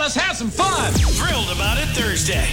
Let's have some fun. Thrilled About It Thursday.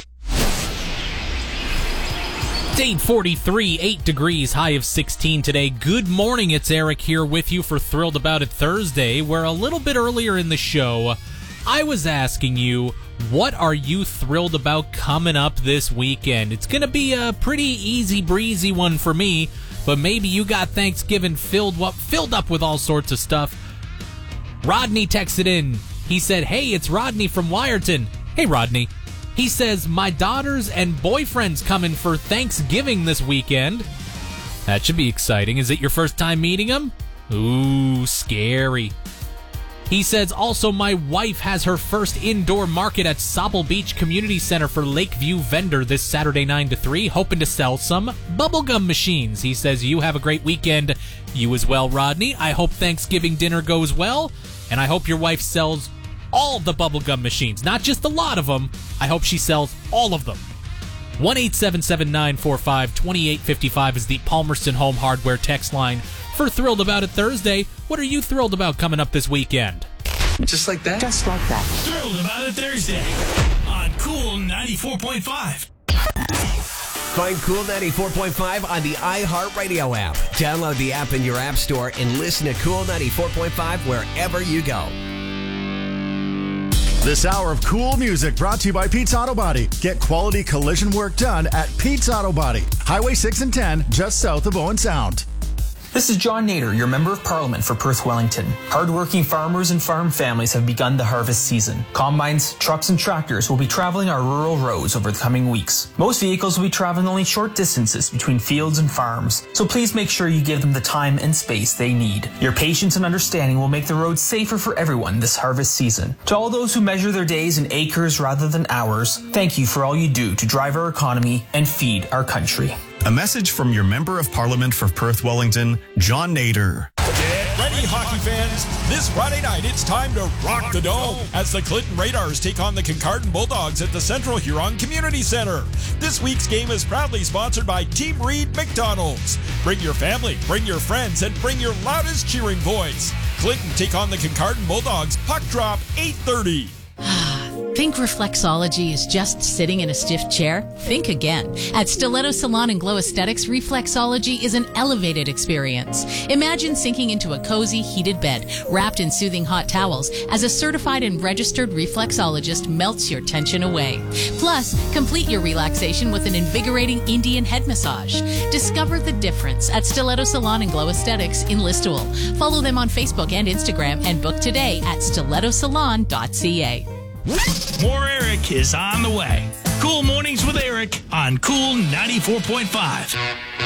It's 8:43, 8 degrees, high of 16 today. Good morning, it's Eric here with you for Thrilled About It Thursday, where a little bit earlier in the show, I was asking you, what are you thrilled about coming up this weekend? It's going to be a pretty easy breezy one for me, but maybe you got Thanksgiving filled up with all sorts of stuff. Rodney texted in. He said, hey, it's Rodney from Wyerton. Hey, Rodney. He says, my daughters and boyfriend's coming for Thanksgiving this weekend. That should be exciting. Is it your first time meeting them? Ooh, scary. He says, also, my wife has her first indoor market at Sobble Beach Community Center for Lakeview Vendor this Saturday 9 to 3, hoping to sell some bubblegum machines. He says, you have a great weekend. You as well, Rodney. I hope Thanksgiving dinner goes well, and I hope your wife sells all the bubblegum machines, not just a lot of them. I hope she sells all of them. 1-877-945-2855 is the Palmerston Home Hardware text line for Thrilled About It Thursday. What are you thrilled about coming up this weekend? Just like that? Just like that. Thrilled About It Thursday on Cool 94.5. Find Cool 94.5 on the iHeartRadio app. Download the app in your app store and listen to Cool 94.5 wherever you go. This hour of cool music brought to you by Pete's Auto Body. Get quality collision work done at Pete's Auto Body. Highway 6 and 10, just south of Owen Sound. This is John Nader, your Member of Parliament for Perth Wellington. Hardworking farmers and farm families have begun the harvest season. Combines, trucks, and tractors will be traveling our rural roads over the coming weeks. Most vehicles will be traveling only short distances between fields and farms, so please make sure you give them the time and space they need. Your patience and understanding will make the roads safer for everyone this harvest season. To all those who measure their days in acres rather than hours, thank you for all you do to drive our economy and feed our country. A message from your Member of Parliament for Perth Wellington, John Nader. Get ready, hockey fans. This Friday night, it's time to rock the dome as the Clinton Radars take on the Kincardine Bulldogs at the Central Huron Community Center. This week's game is proudly sponsored by Team Reed McDonald's. Bring your family, bring your friends, and bring your loudest cheering voice. Clinton take on the Kincardine Bulldogs. Puck drop 8:30. Think reflexology is just sitting in a stiff chair? Think again. At Stiletto Salon and Glow Aesthetics, reflexology is an elevated experience. Imagine sinking into a cozy, heated bed, wrapped in soothing hot towels, as a certified and registered reflexologist melts your tension away. Plus, complete your relaxation with an invigorating Indian head massage. Discover the difference at Stiletto Salon and Glow Aesthetics in Listowel. Follow them on Facebook and Instagram and book today at stilettosalon.ca. More Eric is on the way. Cool Mornings with Eric on Cool 94.5.